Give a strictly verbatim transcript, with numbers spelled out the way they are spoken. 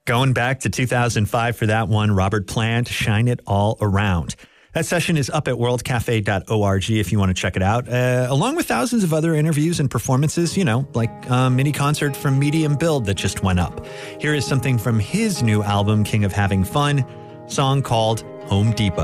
Going back to two thousand five for that one, Robert Plant, Shine It All Around. That session is up at world cafe dot org if you want to check it out, uh, along with thousands of other interviews and performances, you know, like a mini concert from Medium Build that just went up. Here is something from his new album, King of Having Fun, song called Home Depot.